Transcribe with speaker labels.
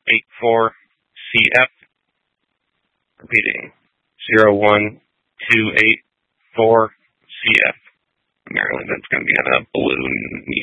Speaker 1: 01284CF. Repeating, 01284CF. Maryland, that's going to be on a balloon